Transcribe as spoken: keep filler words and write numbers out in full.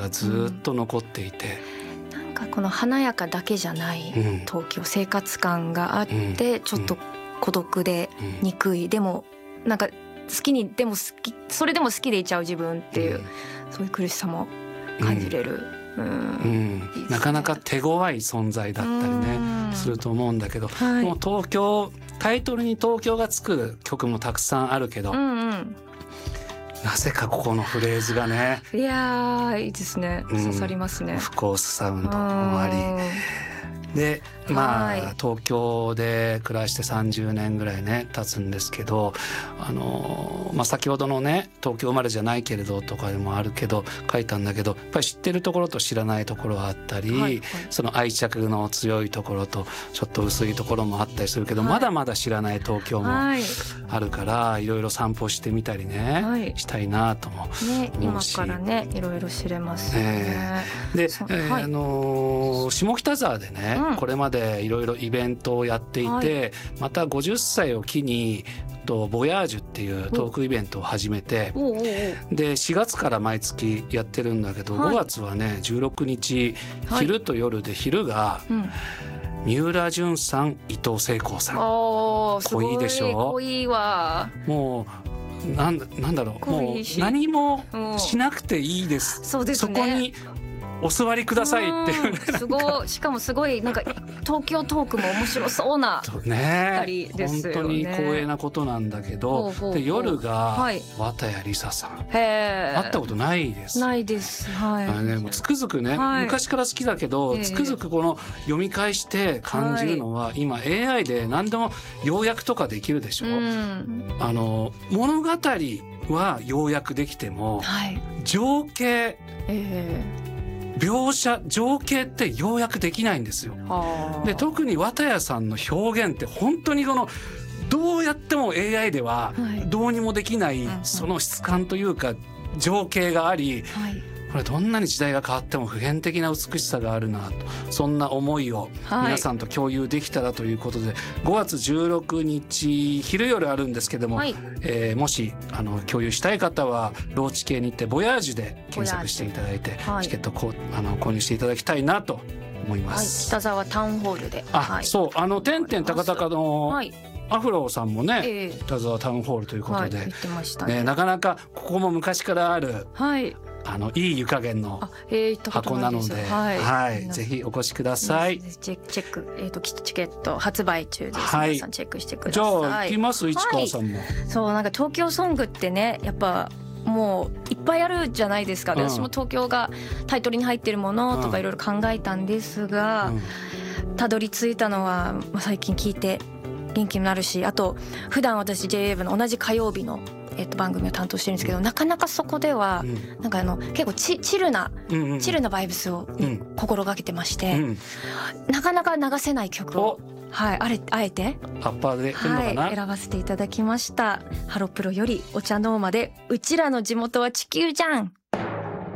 がずっと残っていて、 うん、なんかこの華やかだけじゃない東京、うん、生活感があって、うん、ちょっと孤独で憎い、うん、でもなんか好きにでも好きそれでも好きでいちゃう自分っていう、うん、そういう苦しさも感じれる、うんうんうん、なかなか手強い存在だったりね、うん、すると思うんだけど、はい、もう東京タイトルに東京がつく曲もたくさんあるけど、うんうん、なぜかここのフレーズがね、 いやいいですね、刺さりますね、 オフコースサウンドもありで、まあ、はい、東京で暮らしてさんじゅうねんぐらいね経つんですけど、あの、まあ、先ほどのね東京生まれじゃないけれどとかでもあるけど書いたんだけど、やっぱり知ってるところと知らないところはあったり、はいはい、その愛着の強いところとちょっと薄いところもあったりするけど、はい、まだまだ知らない東京もあるから、はい、いろいろ散歩してみたりね、はい、したいなとも思うし、 ね、今からねいろいろ知れますよね。 で、えーはい、あの下北沢でね、うん、これまでいろいろイベントをやっていて、はい、またごじゅっさいを機にとボヤージュっていうトークイベントを始めて、でしがつから毎月やってるんだけど、はい、ごがつはねじゅうろくにち昼と夜で、昼が、うん、三浦淳さん、伊藤聖子さん、濃いでしょ。 濃いわ。 もうなんなんだろう、もう何もしなくていいです。 そうですね。 そこにお座りくださいっていう、ね、 すごい、しかもすごいなんか東京トークも面白そうなふたりですよね。 本当に光栄なことなんだけど、ほうほうほう、で夜が綿谷りささん、はい、会ったことないです。 ないです、はい、 あのね、もうつくづくね、はい、昔から好きだけど、つくづくこの読み返して感じるのは、はい、今 エーアイ で何でも要約とかできるでしょ、うん、あの物語は要約できても、はい、情景、えー描写情景って要約できないんですよ。で特に綿谷さんの表現って本当にこのどうやっても エーアイ ではどうにもできないその質感というか情景があり、これどんなに時代が変わっても普遍的な美しさがあるなと、そんな思いを皆さんと共有できたらということで、ごがつじゅうろくにち昼夜あるんですけども、はい、えー、もしあの共有したい方はローチ系に行ってボヤージュで検索していただいて、はい、チケットこあの購入していただきたいなと思います、 はい、北沢タウンホールで、 あ、はい、そう、あのてんてんたかたかの、はい、アフロさんもね、えー、北沢タウンホールということで、はい、言ってましたね。ね、なかなかここも昔からある、はい、あのいい湯加減の箱なので、はいはい、ぜひお越しください。 チェック、えー、とチケット発売中です、はい、皆さんチェックしてください。 じゃあ行きます市川さんも、はい、 そう、なんか東京ソングってね、やっぱもういっぱいあるじゃないですか、うん、私も東京がタイトルに入ってるものとかいろいろ考えたんですが、うん、たどり着いたのは、まあ、最近聞いて元気になるし、あと普段私 ジェイエー 部の同じ火曜日のえっと、番組を担当してるんですけど、なかなかそこでは、うん、なんかあの結構 チ, チルな、うんうん、チルなバイブスを、うん、心がけてまして、うん、なかなか流せない曲を、はい、あれあえてアッパーで来るのかな、 はい、選ばせていただきました。ハロプロよりお茶ノーマでうちらの地元は地球じゃん。